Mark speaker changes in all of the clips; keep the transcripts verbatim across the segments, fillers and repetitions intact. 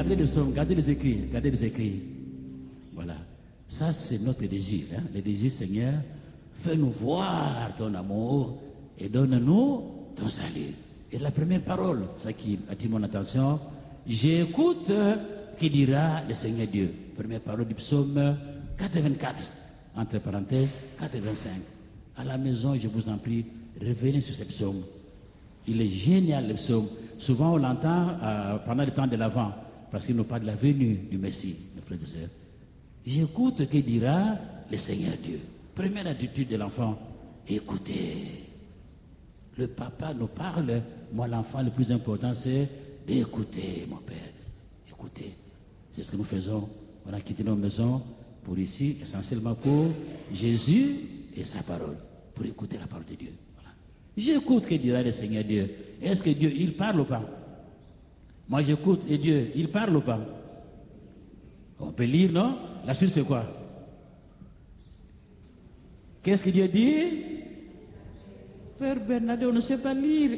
Speaker 1: gardez les psaumes, gardez les écrits, gardez les écrits. Voilà. Ça, c'est notre désir. Hein? Le désir, Seigneur, fais-nous voir ton amour et donne-nous ton salut. Et la première parole, ça qui attire mon attention, j'écoute qui dira le Seigneur Dieu. Première parole du psaume quatre-vingt-quatre, entre parenthèses, quatre-vingt-cinq. À la maison, je vous en prie, revenez sur ce psaume. Il est génial, le psaume. Souvent, on l'entend euh, pendant le temps de l'Avent, parce qu'il nous parle de la venue du Messie, mes frères et sœurs. J'écoute que dira le Seigneur Dieu. Première attitude de l'enfant, écoutez. Le papa nous parle, moi l'enfant, le plus important, c'est d'écouter, mon Père. Écoutez. C'est ce que nous faisons. On a quitté nos maisons pour ici, essentiellement pour Jésus et sa parole, pour écouter la parole de Dieu. Voilà. J'écoute que dira le Seigneur Dieu. Est-ce que Dieu, il parle ou pas? Moi j'écoute et Dieu, il parle ou pas? On peut lire, non? La suite c'est quoi? Qu'est-ce que Dieu dit? Père Bernadette, on ne sait pas lire.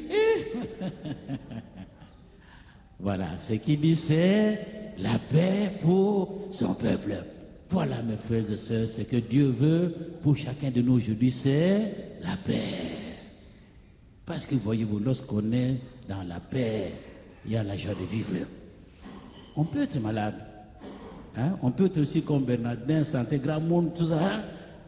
Speaker 1: Voilà, ce qu'il dit c'est la paix pour son peuple. Voilà mes frères et sœurs, ce que Dieu veut pour chacun de nous aujourd'hui, c'est la paix. Parce que voyez-vous, lorsqu'on est dans la paix, il y a la joie de vivre. On peut être malade. Hein? On peut être aussi comme Bernardin, santé, grand monde, tout ça. Hein?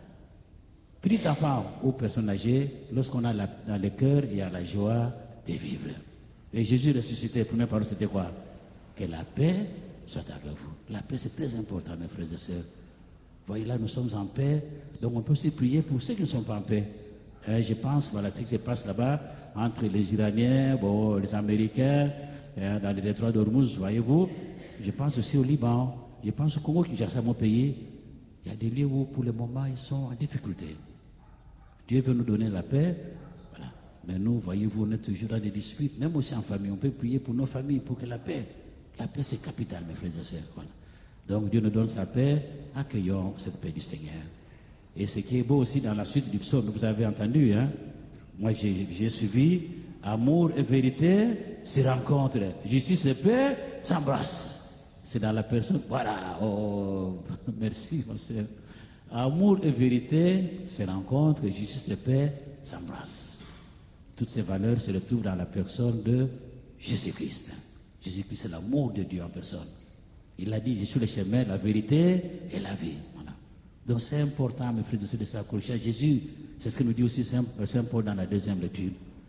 Speaker 1: Petit enfant ou personne âgée, lorsqu'on a la, dans le cœur, il y a la joie de vivre. Et Jésus ressuscité, la première parole, c'était quoi? Que la paix soit avec vous. La paix, c'est très important, mes frères et sœurs. Voyez là, nous sommes en paix, donc on peut aussi prier pour ceux qui ne sont pas en paix. Et je pense, voilà, ce qui se passe là-bas, entre les Iraniens, bon, les Américains, dans les détroits d'Ormuz, voyez-vous. Je pense aussi au Liban, je pense au Congo, qui gère ça, mon pays. Il y a des lieux où, pour le moment, ils sont en difficulté. Dieu veut nous donner la paix, voilà. Mais nous, voyez-vous, on est toujours dans des disputes, même aussi en famille. On peut prier pour nos familles, pour que la paix, la paix c'est capital, mes frères et sœurs. Voilà. Donc Dieu nous donne sa paix, accueillons cette paix du Seigneur. Et ce qui est beau aussi dans la suite du psaume, vous avez entendu, hein? Moi j'ai, j'ai suivi, amour et vérité se rencontrent, justice et paix s'embrassent. C'est dans la personne, voilà, oh, merci mon soeur. Amour et vérité se rencontrent, justice et paix s'embrassent. Toutes ces valeurs se retrouvent dans la personne de Jésus-Christ. Jésus-Christ, c'est l'amour de Dieu en personne. Il a dit, je suis le chemin, la vérité et la vie. Voilà. Donc c'est important, mes frères et sœurs, de s'accrocher à Jésus. C'est ce que nous dit aussi Saint Paul dans la deuxième lecture.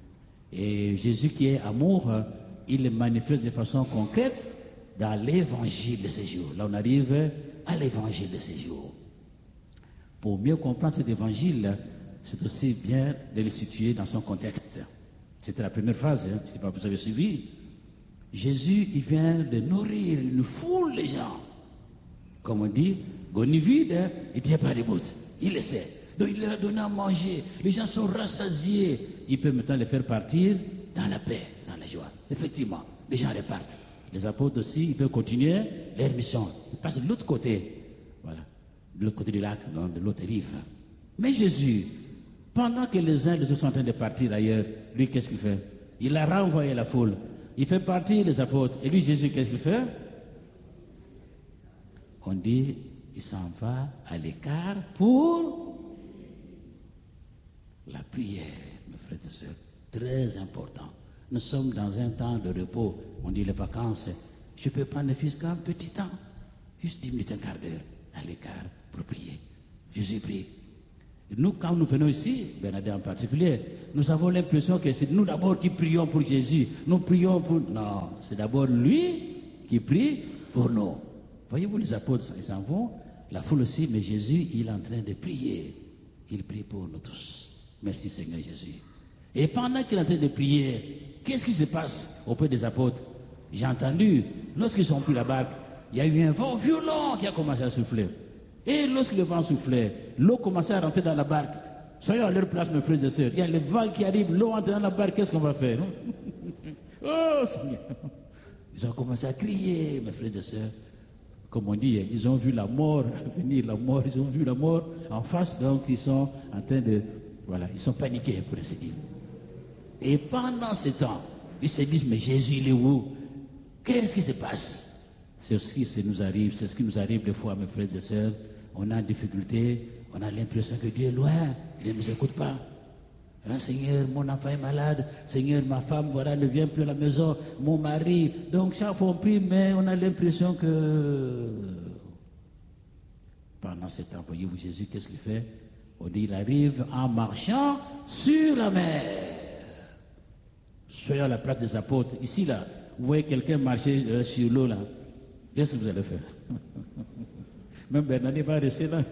Speaker 1: Et Jésus qui est amour, il le manifeste de façon concrète dans l'évangile de ces jours. Là, on arrive à l'évangile de ces jours. Pour mieux comprendre cet évangile, c'est aussi bien de le situer dans son contexte. C'était la première phrase, hein, je ne sais pas si vous avez suivi. Jésus, il vient de nourrir une foule de gens. Comme on dit, goni vide, il ne tient pas debout. Il le sait. Donc il leur a donné à manger. Les gens sont rassasiés. Il peut maintenant les faire partir dans la paix, dans la joie. Effectivement, les gens repartent. Les apôtres aussi, ils peuvent continuer leur mission. Ils passent de l'autre côté. Voilà. De l'autre côté du lac, non, de l'autre rive. Mais Jésus, pendant que les uns les autres sont en train de partir ailleurs, lui, qu'est-ce qu'il fait? Il a renvoyé la foule. Il fait partir les apôtres. Et lui, Jésus, qu'est-ce qu'il fait? On dit, il s'en va à l'écart pour la prière, mes frères et sœurs. Très important. Nous sommes dans un temps de repos. On dit les vacances. Je peux prendre le fils qu'un petit temps. Juste dix minutes, un quart d'heure. À l'écart pour prier. Jésus prie. Nous, quand nous venons ici, Bernadette en particulier, nous avons l'impression que c'est nous d'abord qui prions pour Jésus. Nous prions pour... Non, c'est d'abord lui qui prie pour nous. Voyez-vous, les apôtres, ils s'en vont, la foule aussi, mais Jésus, il est en train de prier. Il prie pour nous tous. Merci Seigneur Jésus. Et pendant qu'il est en train de prier, qu'est-ce qui se passe auprès des apôtres? J'ai entendu, lorsqu'ils ont pris la barque, il y a eu un vent violent qui a commencé à souffler. Et lorsque le vent soufflait, l'eau commençait à rentrer dans la barque. Soyons à leur place, mes frères et sœurs. Il y a le vent qui arrive, l'eau entre dans la barque, qu'est-ce qu'on va faire? Oh Seigneur! Ils ont commencé à crier, mes frères et sœurs. Comme on dit, ils ont vu la mort venir, la mort, ils ont vu la mort en face, donc ils sont en train de... Voilà, ils sont paniqués, pour ainsi dire. Et pendant ce temps, ils se disent, mais Jésus, il est où? Qu'est-ce qui se passe? C'est ce qui nous arrive, c'est ce qui nous arrive des fois, mes frères et sœurs. On a une difficulté, on a l'impression que Dieu est loin, il ne nous écoute pas. Hein, Seigneur, mon enfant est malade. Seigneur, ma femme, voilà, ne vient plus à la maison. Mon mari. Donc, chaque fois on prie, mais on a l'impression que pendant ce temps, voyez-vous, Jésus, qu'est-ce qu'il fait? On dit, il arrive en marchant sur la mer. Soyons à la place des apôtres. Ici, là, vous voyez quelqu'un marcher euh, sur l'eau, là. Qu'est-ce que vous allez faire? Même Bernard va rester là.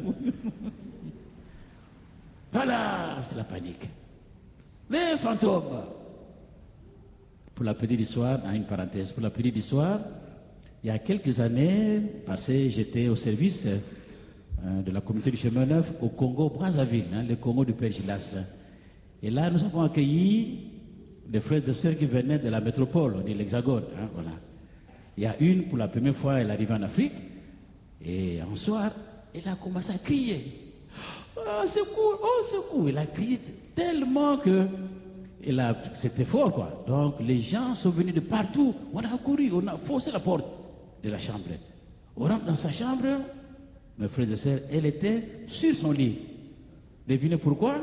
Speaker 1: Voilà, c'est la panique. Les fantômes. Pour la petite histoire, hein, une parenthèse, pour la petite histoire, il y a quelques années passées, j'étais au service euh, de la communauté du chemin neuf au Congo, Brazzaville, hein, le Congo du Père Gilas. Et là, nous avons accueilli des frères et sœurs qui venaient de la métropole, de l'Hexagone. Hein, voilà. Il y a une, pour la première fois, elle arrive en Afrique, et un soir, elle a commencé à crier. Oh, secours, oh, secours. Elle a crié tellement que c'était fort, quoi. Donc, les gens sont venus de partout. On a couru, on a forcé la porte de la chambre. On rentre dans sa chambre. Mes frères et sœurs, elle était sur son lit. Devinez pourquoi?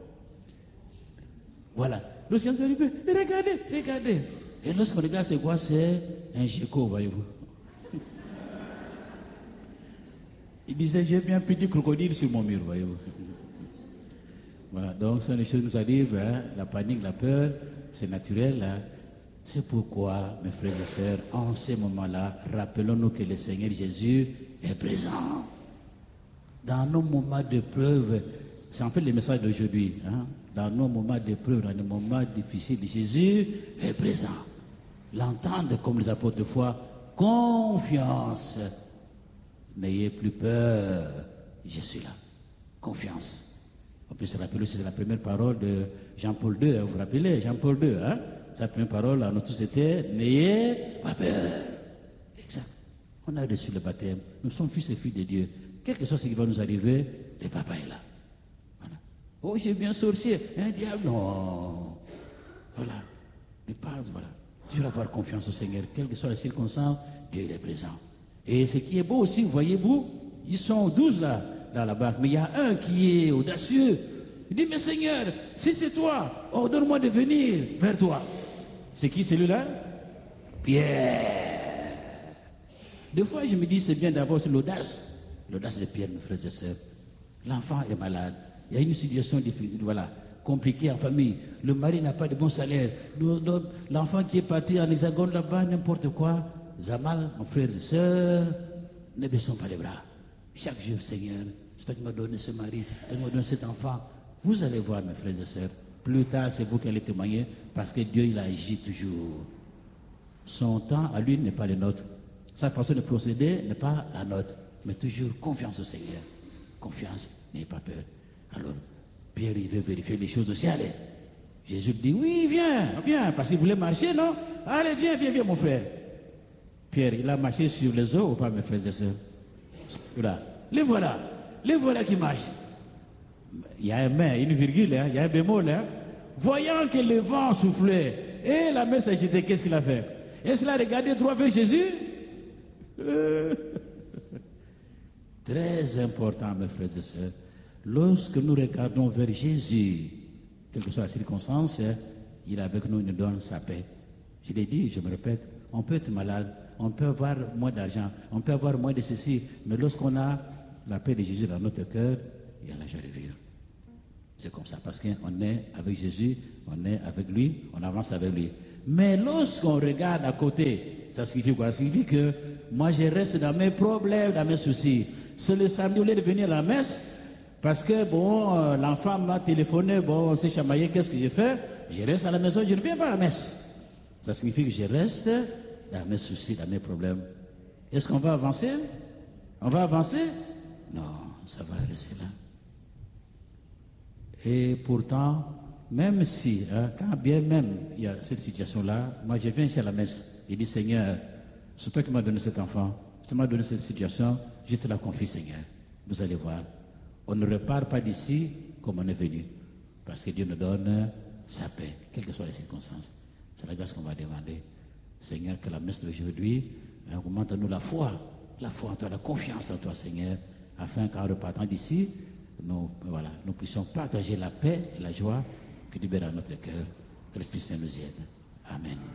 Speaker 1: Voilà. Le Seigneur est arrivé. Regardez, regardez. Et lorsqu'on regarde, c'est quoi? C'est un gecko, voyez-vous. Il disait, j'ai vu un petit crocodile sur mon mur, voyez-vous. Voilà, donc ça, les choses nous arrivent, hein, la panique, la peur, c'est naturel. Hein. C'est pourquoi, mes frères et sœurs, en ces moments-là, rappelons-nous que le Seigneur Jésus est présent. Dans nos moments d'épreuve, c'est en fait le message d'aujourd'hui. Hein. Dans nos moments d'épreuve, dans nos moments difficiles, Jésus est présent. L'entendre comme les apôtres de foi, confiance. N'ayez plus peur, je suis là. Confiance. On peut se rappeler, c'est la première parole de Jean-Paul deux, hein, vous vous rappelez, Jean-Paul deux, hein? Sa première parole à nous tous était, n'ayez pas peur. Exact. On a reçu le baptême. Nous sommes fils et filles de Dieu. Quel que soit ce qui va nous arriver, le papa est là. Voilà. Oh, j'ai vu un sorcier, un diable. Non. Voilà. Ne pas, voilà. Toujours avoir confiance au Seigneur. Quelles que soient les circonstances, Dieu est présent. Et ce qui est beau aussi, voyez-vous, ils sont douze là, dans la barque, mais il y a un qui est audacieux. Il dit, mais Seigneur, si c'est toi, ordonne-moi de venir vers toi. C'est qui celui-là? Pierre. Des fois, je me dis, c'est bien d'avoir l'audace. L'audace de Pierre, mes frères et sœurs. L'enfant est malade. Il y a une situation difficile, voilà, compliquée en famille. Le mari n'a pas de bon salaire. L'enfant qui est parti en hexagone là-bas, n'importe quoi. Zamal, mon frère et sœur, ne baissons pas les bras. Chaque jour, Seigneur, c'est toi qui m'as donné ce mari, tu m'as donné cet enfant. Vous allez voir, mes frères et sœurs, plus tard, c'est vous qui allez témoigner, parce que Dieu, il agit toujours. Son temps, à lui, n'est pas le nôtre. Sa façon de procéder n'est pas la nôtre. Mais toujours confiance au Seigneur. Confiance, n'ayez pas peur. Alors, Pierre, il veut vérifier les choses aussi. Allez. Jésus dit, oui, viens, viens, parce qu'il voulait marcher, non? Allez, viens, viens, viens, mon frère. Pierre, il a marché sur les eaux ou pas, mes frères et sœurs? Voilà. Les voilà. Les voilà qui marchent. Il y a un mais, une virgule, hein, il y a un bémol. Hein. Voyant que le vent soufflait et la mer s'agitait, qu'est-ce qu'il a fait? Est-ce qu'il a regardé droit vers Jésus? euh... Très important, mes frères et sœurs. Lorsque nous regardons vers Jésus, quelle que soit la circonstance, hein, il est avec nous, il nous donne sa paix. Je l'ai dit, je me répète, on peut être malade, on peut avoir moins d'argent, on peut avoir moins de ceci, mais lorsqu'on a la paix de Jésus dans notre cœur, il y a la joie de vivre. C'est comme ça, parce qu'on est avec Jésus, on est avec lui, on avance avec lui. Mais lorsqu'on regarde à côté, ça signifie quoi? Ça signifie que moi je reste dans mes problèmes, dans mes soucis. C'est le samedi, au lieu de venir à la messe, parce que bon, euh, l'enfant m'a téléphoné, bon, on s'est chamaillé, qu'est-ce que j'ai fait? Je reste à la maison, je ne viens pas à la messe. Ça signifie que je reste dans mes soucis, dans mes problèmes. Est-ce qu'on va avancer? On va avancer? Non, ça va rester là. Et pourtant, même si, hein, quand bien même il y a cette situation-là, moi je viens ici à la messe, je dis Seigneur, c'est toi qui m'as donné cet enfant, tu m'as donné cette situation, je te la confie Seigneur. Vous allez voir, on ne repart pas d'ici comme on est venu, parce que Dieu nous donne sa paix, quelles que soient les circonstances. C'est la grâce qu'on va demander. Seigneur, que la messe d'aujourd'hui Augmente-nous la foi, la foi en toi, la confiance en toi, Seigneur, afin qu'en repartant d'ici, nous, voilà, nous puissions partager la paix et la joie que libère dans notre cœur. Que l'Esprit Saint nous aide. Amen.